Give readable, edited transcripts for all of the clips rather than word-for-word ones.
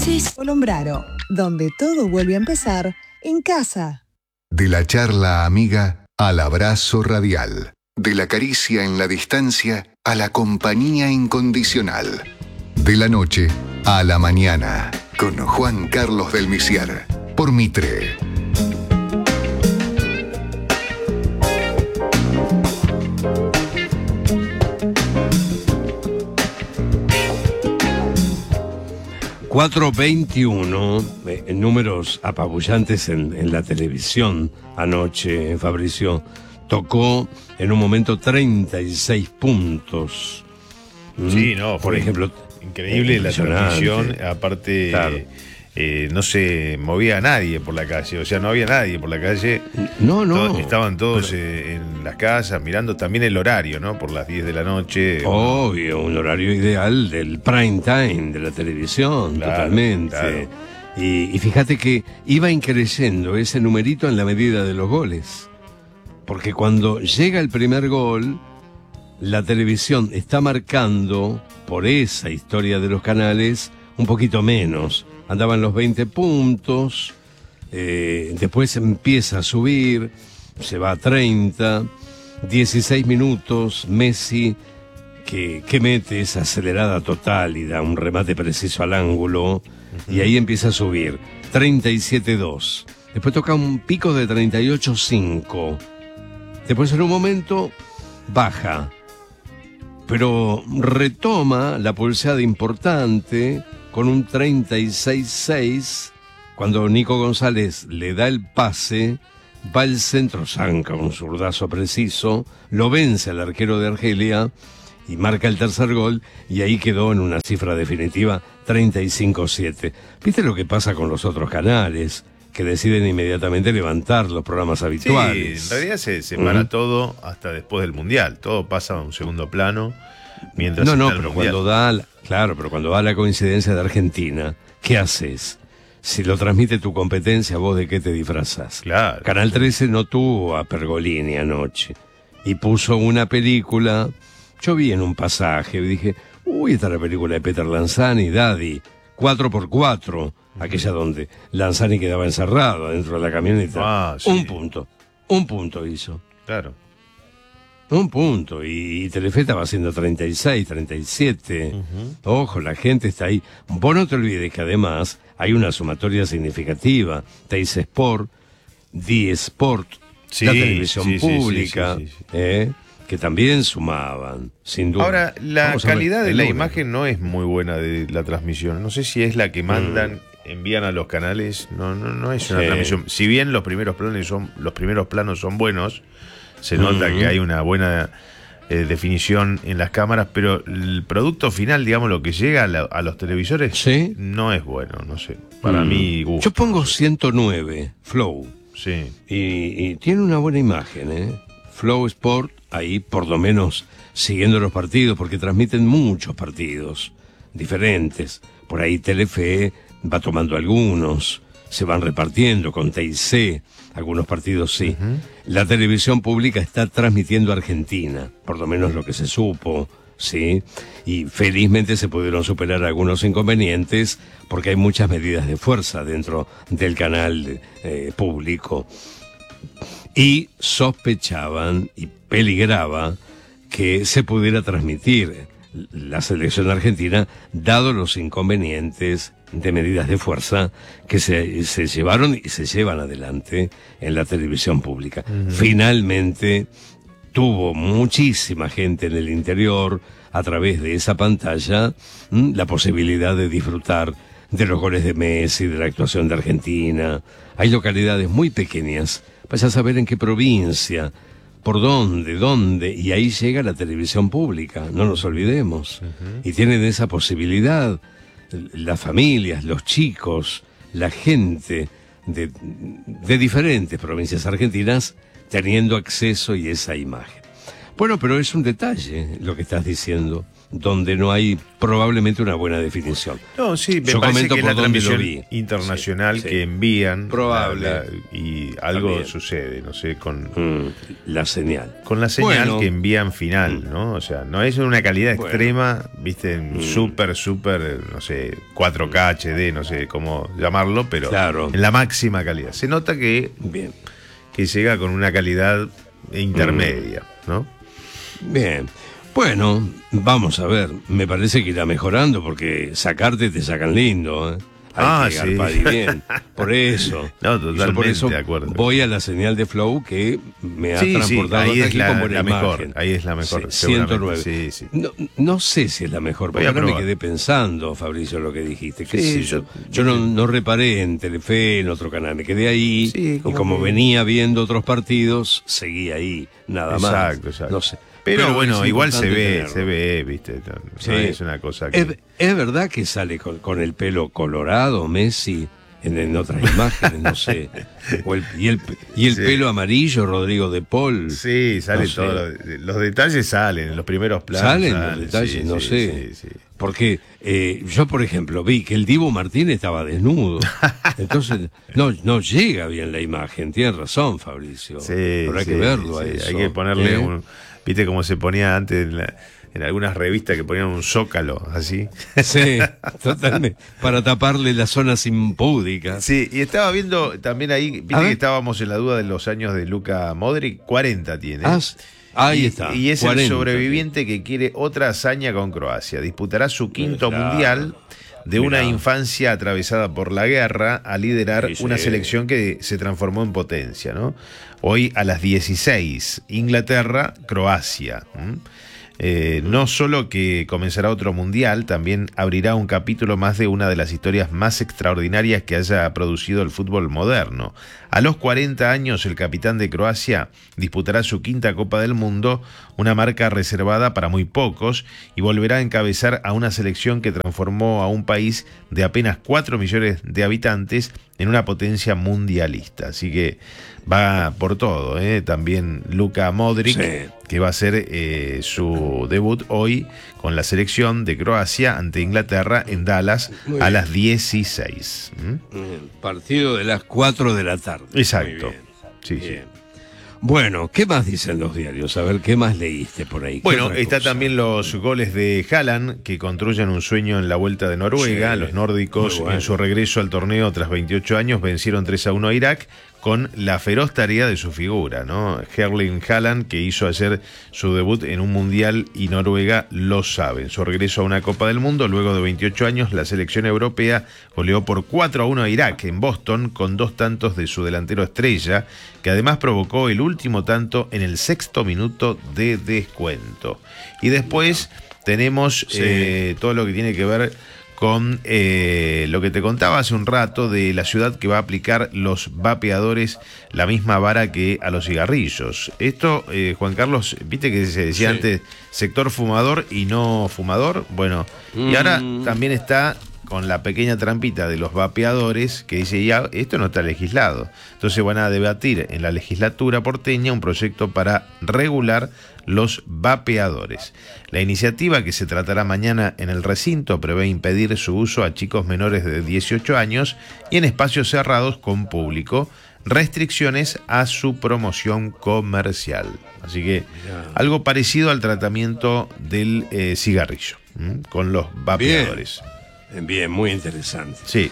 Colombraro, donde todo vuelve a empezar en casa. De la charla amiga al abrazo radial. De la caricia en la distancia a la compañía incondicional. De la noche a la mañana. Con Juan Carlos del Misiar. Por Mitre. ...4:21... números apabullantes en la televisión anoche, Fabricio. Tocó en un momento 36 puntos. Sí, no, por ejemplo, increíble la transmisión. Aparte, claro. No se movía nadie por la calle, o sea, no había nadie por la calle. No. Estaban todos en las casas mirando también el horario, ¿no? Por las 10 de la noche. Obvio, un horario ideal del prime time de la televisión, claro, totalmente. Claro. Y fíjate que iba increciendo ese numerito en la medida de los goles. Porque cuando llega el primer gol, la televisión está marcando, por esa historia de los canales, un poquito menos. Andaban los 20 puntos, después empieza a subir, se va a 30, 16 minutos, Messi, que mete esa acelerada total y da un remate preciso al ángulo, y ahí empieza a subir, 37-2. Después toca un pico de 38-5. Después en un momento baja, pero retoma la pulseada importante con un 36-6. Cuando Nico González le da el pase, va al centro, zanca un zurdazo preciso, lo vence al arquero de Argelia y marca el tercer gol, y ahí quedó en una cifra definitiva 35-7. ¿Viste lo que pasa con los otros canales? Que deciden inmediatamente levantar los programas habituales. Sí, en realidad se para todo hasta después del Mundial. Todo pasa a un segundo plano mientras pero mundial. cuando da la coincidencia de Argentina, ¿qué haces? Si lo transmite tu competencia, ¿vos de qué te disfrazás? Claro. Canal 13 no tuvo a Pergolini anoche y puso una película. Yo vi en un pasaje y dije, uy, esta es la película de Peter Lanzani, Daddy, 4x4. Aquella donde Lanzani quedaba encerrado dentro de la camioneta. Sí. Un punto hizo. Claro. Un punto. Y Telefe estaba haciendo 36, 37. Ojo, la gente está ahí. Vos no te olvides que además hay una sumatoria significativa. Teis Sport, Die Sport, la televisión pública, que también sumaban, sin duda. Ahora, la calidad de la imagen no es muy buena de la transmisión. No sé si es la que mandan, envían a los canales. No es una transmisión. Si bien los primeros planos son buenos, se nota que hay una buena definición en las cámaras, pero el producto final, digamos, lo que llega a los televisores, no es bueno, no sé. Para mí gusta. Yo pongo 109, Flow. Sí. Y tiene una buena imagen, Flow Sport, ahí por lo menos siguiendo los partidos, porque transmiten muchos partidos diferentes. Por ahí Telefe va tomando algunos, se van repartiendo con TIC, algunos partidos sí. La televisión pública está transmitiendo Argentina, por lo menos lo que se supo, sí. Y felizmente se pudieron superar algunos inconvenientes, porque hay muchas medidas de fuerza dentro del canal público. Y sospechaban y peligraba que se pudiera transmitir la selección argentina, dado los inconvenientes de medidas de fuerza que se llevaron y se llevan adelante en la televisión pública. Finalmente tuvo muchísima gente en el interior, a través de esa pantalla, la posibilidad de disfrutar de los goles de Messi, de la actuación de Argentina. Hay localidades muy pequeñas, vaya a saber en qué provincia, por dónde, y ahí llega la televisión pública, no nos olvidemos. Y tienen esa posibilidad, las familias, los chicos, la gente de diferentes provincias argentinas, teniendo acceso y esa imagen. Bueno, pero es un detalle lo que estás diciendo, donde no hay probablemente una buena definición. No, sí, me Yo parece comento que es por la dónde lo transmisión vi. internacional Sí, que sí. envían. Probable. Y algo También. sucede, no sé, La señal. con la señal Bueno. que envían final, ¿no? O sea, no es una calidad Bueno. extrema, viste, súper, no sé, 4K, HD, no sé cómo llamarlo, pero Claro. en la máxima calidad. Se nota que Bien. llega con una calidad intermedia, ¿no? Bien. Bueno, vamos a ver. Me parece que irá mejorando porque sacarte te sacan lindo, ¿eh? Hay que sí. garpar y bien. Por eso. No, Y yo totalmente por eso de acuerdo. voy a la señal de Flow que me ha Sí, transportado ahí hasta es aquí la, con buena la mejor. imagen. Ahí es la mejor. Sí, seguramente. 109. Sí. No sé si es la mejor, Voy porque a ahora me probar. quedé pensando, Fabricio, lo que dijiste. ¿Qué Sí, sé yo? Yo no reparé en Telefe, en otro canal, me quedé ahí Sí, y como como que- venía viendo otros partidos, seguí ahí, nada más. Exacto. No sé. Pero bueno, es igual se importante ve, tenerlo. viste. No Sí. es una cosa que. Es verdad que sale con el pelo colorado, Messi, en otras imágenes, no sé. Y el Sí. pelo amarillo, Rodrigo de Paul. Sí, sale No sé. todo. Los detalles salen, en los primeros planos. Salen los detalles, sí, no sí, sé. sí. Porque yo, por ejemplo, vi que el Dibu Martínez estaba desnudo. Entonces, no llega bien la imagen. Tienes razón, Fabricio. Sí, Pero hay que verlo a sí. eso. Hay que ponerle ¿eh? viste cómo se ponía antes en algunas revistas que ponían un zócalo, así. Sí, totalmente. Para taparle las zonas impúdicas. Sí, y estaba viendo también ahí, A viste ver. que estábamos en la duda de los años de Luka Modric, 40 tiene. Ahí está. Y es 40, el sobreviviente que quiere otra hazaña con Croacia. Disputará su quinto Claro. mundial de una Mirá. infancia atravesada por la guerra a liderar Sí, sí. una selección que se transformó en potencia, ¿no? Hoy a las 16, Inglaterra, Croacia. No solo que comenzará otro mundial, también abrirá un capítulo más de una de las historias más extraordinarias que haya producido el fútbol moderno. A los 40 años, el capitán de Croacia disputará su quinta Copa del Mundo, una marca reservada para muy pocos, y volverá a encabezar a una selección que transformó a un país de apenas 4 millones de habitantes en una potencia mundialista. Así que va por todo, también Luka Modric, Sí. que va a hacer su debut hoy con la selección de Croacia ante Inglaterra en Dallas Muy a bien. las 16. Partido de las 4 de la tarde. Exacto. Muy bien. Sí, sí. Bien. Bueno, ¿qué más dicen los diarios? A ver, ¿qué más leíste por ahí? ¿Qué Bueno, otra está cosa? también los goles de Haaland, que construyen un sueño en la Vuelta de Noruega. Sí, Los nórdicos, muy bueno. en su regreso al torneo tras 28 años, vencieron 3-1 a Irak con la feroz tarea de su figura, ¿no? Erling Haaland, que hizo ayer su debut en un mundial, y Noruega lo sabe. En su regreso a una Copa del Mundo, luego de 28 años, la selección europea goleó por 4-1 a Irak en Boston con 2 tantos de su delantero estrella, que además provocó el último tanto en el 6º minuto de descuento. Y después tenemos todo lo que tiene que ver con lo que te contaba hace un rato de la ciudad que va a aplicar los vapeadores la misma vara que a los cigarrillos. Esto, Juan Carlos, viste que se decía Sí. antes sector fumador y no fumador. Bueno, y ahora también está con la pequeña trampita de los vapeadores que dice, ya, esto no está legislado. Entonces van a debatir en la legislatura porteña un proyecto para regular los vapeadores. La iniciativa, que se tratará mañana en el recinto, prevé impedir su uso a chicos menores de 18 años y en espacios cerrados con público, restricciones a su promoción comercial. Así que algo parecido al tratamiento del cigarrillo, con los vapeadores. Bien, muy interesante. Sí.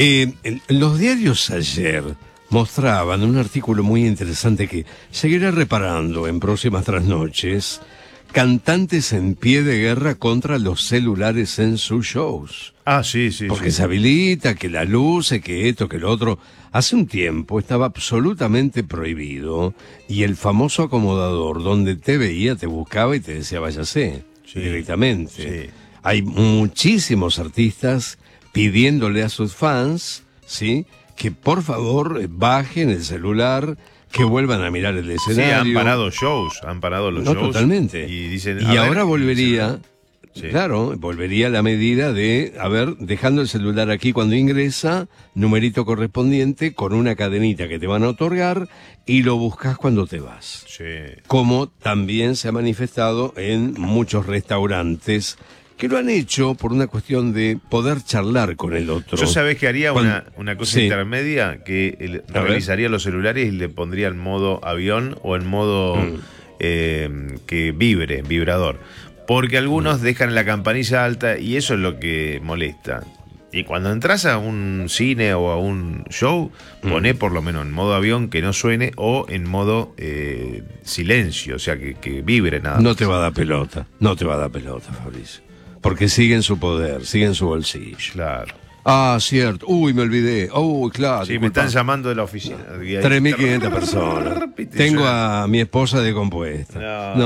Los diarios ayer mostraban un artículo muy interesante que seguirá reparando en próximas trasnoches. Cantantes en pie de guerra contra los celulares en sus shows. Ah, sí, sí. Porque sí. se habilita, que la luz, que esto, que lo otro. Hace un tiempo estaba absolutamente prohibido y el famoso acomodador donde te veía, te buscaba y te decía váyase directamente. Sí. Hay muchísimos artistas pidiéndole a sus fans, ¿sí?, que por favor bajen el celular, que vuelvan a mirar el Sí, escenario. han parado shows, han parado los No, shows. totalmente. Y dicen, Y a ver, ahora volvería, Sí. Claro, volvería a la medida de, dejando el celular aquí cuando ingresa, numerito correspondiente con una cadenita que te van a otorgar y lo buscas cuando te vas. Sí. Como también se ha manifestado en muchos restaurantes que lo han hecho por una cuestión de poder charlar con el otro. Yo sabés que haría una cosa Sí. intermedia, que revisaría los celulares y le pondría en modo avión o en modo que vibrador. Porque algunos dejan la campanilla alta y eso es lo que molesta. Y cuando entras a un cine o a un show, poné por lo menos en modo avión que no suene o en modo silencio, o sea, que vibre nada más. No te va a dar pelota, Fabricio. Porque siguen su poder, siguen su bolsillo. Claro. Ah, cierto. Uy, me olvidé. Uy, claro. Sí, me disculpa. están llamando de la oficina. 3.500 personas. Tengo a mi esposa decompuesta.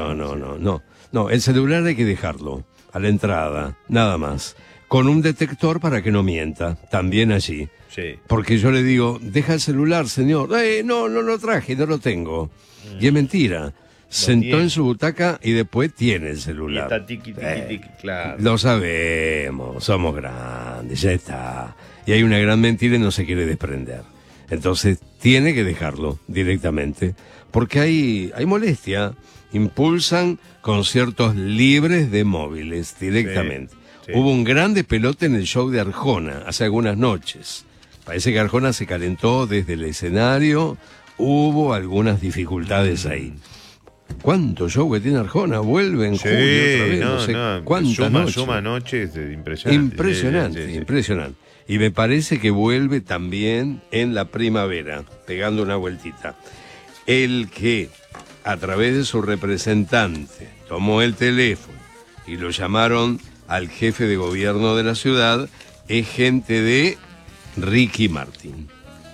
No, el celular hay que dejarlo a la entrada, nada más. Con un detector para que no mienta, también allí. Sí. Porque yo le digo, deja el celular, señor. No lo traje, no lo tengo. Y es mentira. Sentó tiene. en su butaca y después tiene el Y celular. está tiqui, claro. Lo sabemos, somos grandes, ya está. Y hay una gran mentira y no se quiere desprender. Entonces tiene que dejarlo directamente, porque hay molestia. Impulsan conciertos libres de móviles directamente. Sí. Hubo un gran despelote en el show de Arjona hace algunas noches. Parece que Arjona se calentó desde el escenario, hubo algunas dificultades ahí. ¿Cuánto show que tiene Arjona? Vuelve en julio otra vez, no sé cuántas noches. Suma noches, impresionante. Impresionante. Y me parece que vuelve también en la primavera, pegando una vueltita. El que, a través de su representante, tomó el teléfono y lo llamaron al jefe de gobierno de la ciudad, es gente de Ricky Martin.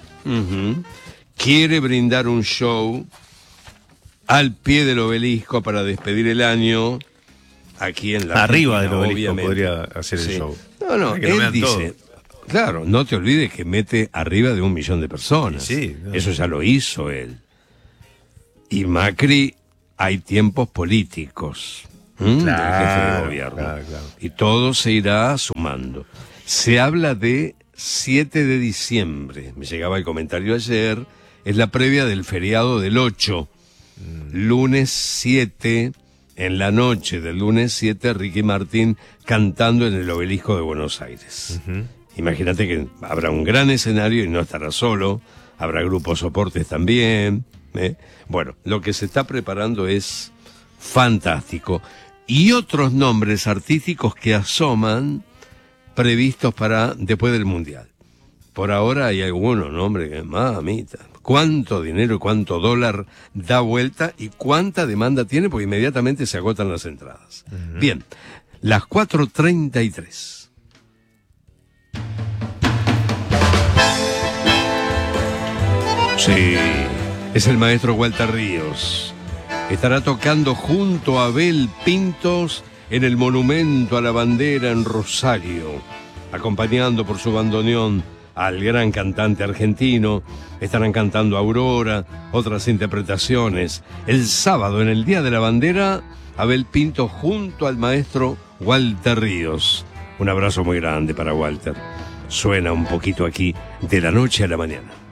Quiere brindar un show al pie del obelisco para despedir el año aquí en la arriba Argentina, del obelisco obviamente. podría hacer el show. No, Que lo él vean dice, claro, no te olvides que mete arriba de 1 millón de personas. Sí, no. Eso ya lo hizo él. Y Macri, hay tiempos políticos del jefe de gobierno. Claro. Y todo se irá sumando. Se habla de 7 de diciembre. Me llegaba el comentario ayer. Es la previa del feriado del 8. Lunes 7, en la noche del lunes 7, Ricky Martin cantando en el Obelisco de Buenos Aires. Imagínate que habrá un gran escenario y no estará solo, habrá grupos soportes también. Bueno, lo que se está preparando es fantástico. Y otros nombres artísticos que asoman previstos para después del Mundial. Por ahora hay algunos nombres que, mamita, cuánto dinero y cuánto dólar da vuelta y cuánta demanda tiene, porque inmediatamente se agotan las entradas. Bien, las 4:33. Sí, es el maestro Walter Ríos. Estará tocando junto a Abel Pintos en el Monumento a la Bandera en Rosario, acompañando por su bandoneón al gran cantante argentino. Estarán cantando Aurora, otras interpretaciones. El sábado, en el Día de la Bandera, Abel Pintos junto al maestro Walter Ríos. Un abrazo muy grande para Walter. Suena un poquito aquí, de la noche a la mañana.